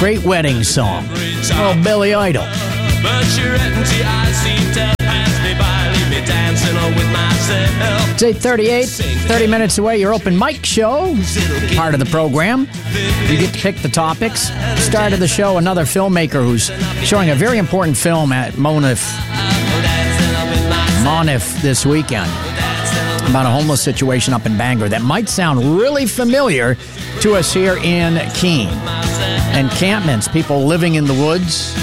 Great wedding song. Oh, Billy Idol. But your empty eyes seem to pass me by, leave me dancing with myself. It's 8:38, 30 minutes away. Your open mic show, part of the program. You get to pick the topics. Start of the show, another filmmaker who's showing a very important film at Monif this weekend about a homeless situation up in Bangor that might sound really familiar to us here in Keene. Encampments, people living in the woods.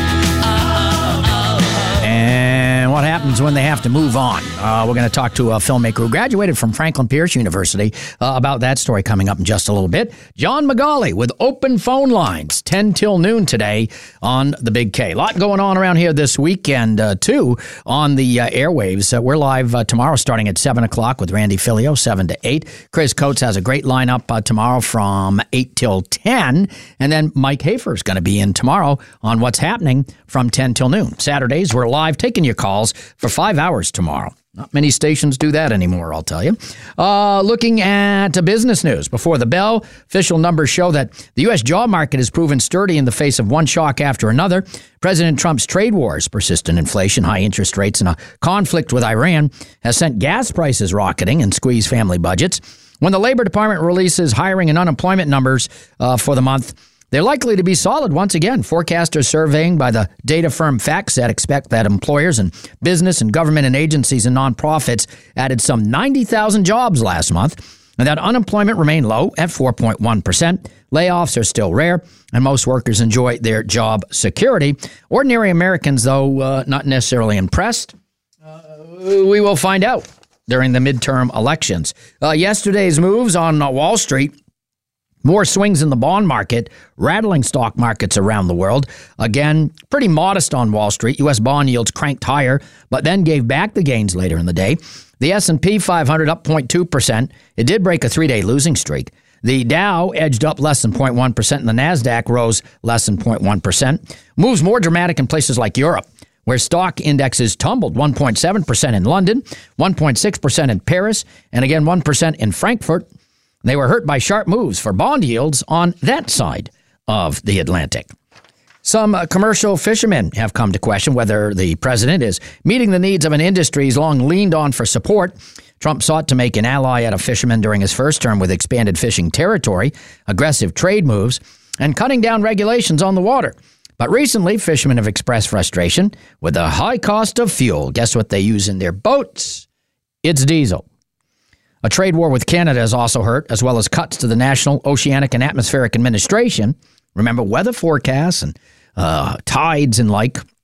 And what happens when they have to move on? We're going to talk to a filmmaker who graduated from Franklin Pierce University about that story coming up in just a little bit. John McGauley with open phone lines, 10 till noon today on the Big K. A lot going on around here this weekend, too, on the airwaves. We're live tomorrow starting at 7 o'clock with Randy Filio, 7 to 8. Chris Coates has a great lineup tomorrow from 8 till 10. And then Mike Hafer is going to be in tomorrow on what's happening from 10 till noon. Saturdays, we're live taking your calls for 5 hours tomorrow. Not many stations do that anymore, I'll tell you. Looking at business news. Before the bell, official numbers show that the U.S. job market has proven sturdy in the face of one shock after another. President Trump's trade wars, persistent inflation, high interest rates, and a conflict with Iran has sent gas prices rocketing and squeezed family budgets. When the Labor Department releases hiring and unemployment numbers for the month, they're likely to be solid once again. Forecasters surveying by the data firm FactSet expect that employers and business and government and agencies and nonprofits added some 90,000 jobs last month, and that unemployment remained low at 4.1%. Layoffs are still rare, and most workers enjoy their job security. Ordinary Americans, though, not necessarily impressed. We will find out during the midterm elections. Yesterday's moves on Wall Street. More swings in the bond market, rattling stock markets around the world. Again, pretty modest on Wall Street. U.S. bond yields cranked higher, but then gave back the gains later in the day. The S&P 500 up 0.2%. It did break a three-day losing streak. The Dow edged up less than 0.1%, and the NASDAQ rose less than 0.1%. Moves more dramatic in places like Europe, where stock indexes tumbled 1.7% in London, 1.6% in Paris, and again 1% in Frankfurt. They were hurt by sharp moves for bond yields on that side of the Atlantic. Some commercial fishermen have come to question whether the president is meeting the needs of an industry he's long leaned on for support. Trump sought to make an ally out of fishermen during his first term with expanded fishing territory, aggressive trade moves, and cutting down regulations on the water. But recently, fishermen have expressed frustration with the high cost of fuel. Guess what they use in their boats? It's diesel. A trade war with Canada has also hurt, as well as cuts to the National Oceanic and Atmospheric Administration. Remember, weather forecasts and tides and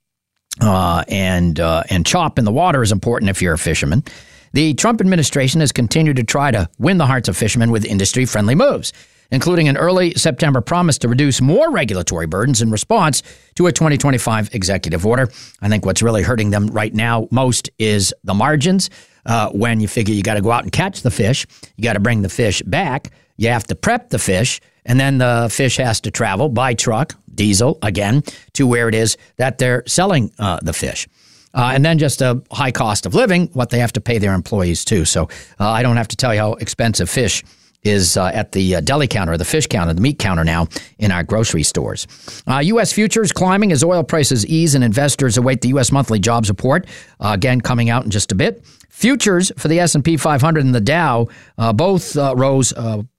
and chop in the water is important if you're a fisherman. The Trump administration has continued to try to win the hearts of fishermen with industry-friendly moves, including an early September promise to reduce more regulatory burdens in response to a 2025 executive order. I think what's really hurting them right now most is the margins. When you figure you got to go out and catch the fish, you got to bring the fish back, you have to prep the fish, and then the fish has to travel by truck, diesel, again, to where it is that they're selling the fish. And then just a high cost of living, what they have to pay their employees too. So I don't have to tell you how expensive fish is at the deli counter, the fish counter, the meat counter now in our grocery stores. U.S. futures climbing as oil prices ease and investors await the U.S. monthly jobs report, again coming out in just a bit. Futures for the S&P 500 and the Dow both rose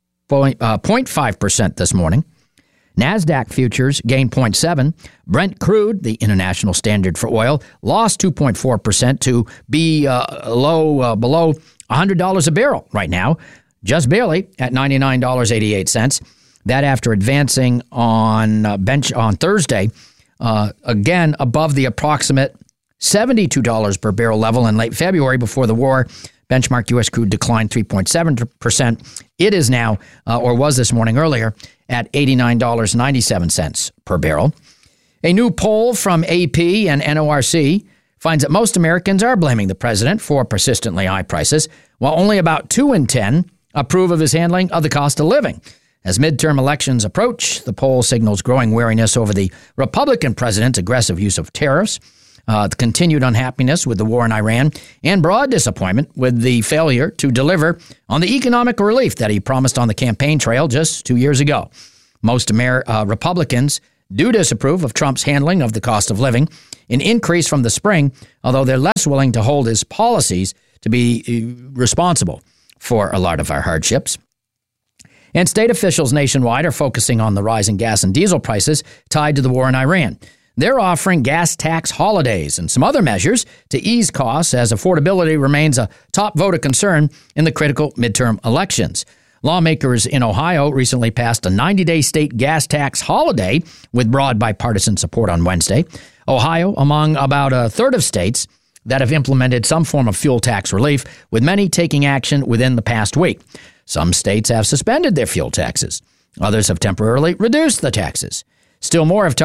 0.5% this morning. NASDAQ futures gained 0.7%. Brent crude, the international standard for oil, lost 2.4% to be below $100 a barrel right now, just barely at $99.88. That after advancing on Thursday, again above the approximate $72 per barrel level in late February before the war. Benchmark U.S. crude declined 3.7%. It is now, or was this morning earlier, at $89.97 per barrel. A new poll from AP and NORC finds that most Americans are blaming the president for persistently high prices, while only about 2 in 10 approve of his handling of the cost of living. As midterm elections approach, the poll signals growing wariness over the Republican president's aggressive use of tariffs, the continued unhappiness with the war in Iran, and broad disappointment with the failure to deliver on the economic relief that he promised on the campaign trail just 2 years ago. Most Republicans do disapprove of Trump's handling of the cost of living, an increase from the spring, although they're less willing to hold his policies to be responsible for a lot of our hardships. And state officials nationwide are focusing on the rising gas and diesel prices tied to the war in Iran. They're offering gas tax holidays and some other measures to ease costs as affordability remains a top vote of concern in the critical midterm elections. Lawmakers in Ohio recently passed a 90-day state gas tax holiday with broad bipartisan support on Wednesday. Ohio, among about a third of states that have implemented some form of fuel tax relief, with many taking action within the past week. Some states have suspended their fuel taxes. Others have temporarily reduced the taxes. Still more have